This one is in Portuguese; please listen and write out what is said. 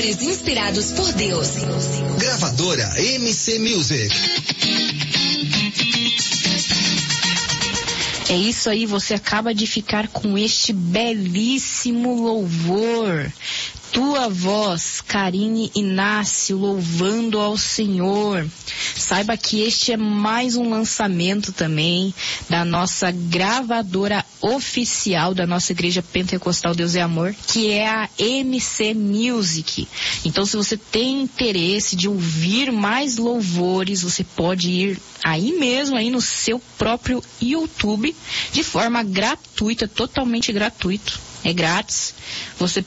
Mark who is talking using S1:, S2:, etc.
S1: louvores inspirados por Deus.
S2: Gravadora MC Music.
S3: É isso aí, você acaba de ficar com este belíssimo louvor. Tua voz, Karine Inácio, louvando ao Senhor. Saiba que este é mais um lançamento também da nossa gravadora oficial da nossa Igreja Pentecostal Deus é Amor, que é a MC Music. Então, se você tem interesse de ouvir mais louvores, você pode ir aí mesmo, aí no seu próprio YouTube, de forma gratuita, totalmente gratuito. É grátis. Você